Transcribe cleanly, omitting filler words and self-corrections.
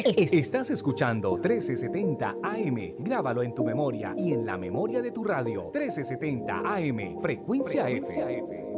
Estás escuchando 1370 AM. Grábalo en tu memoria y en la memoria de tu radio. 1370 AM, Frecuencia F.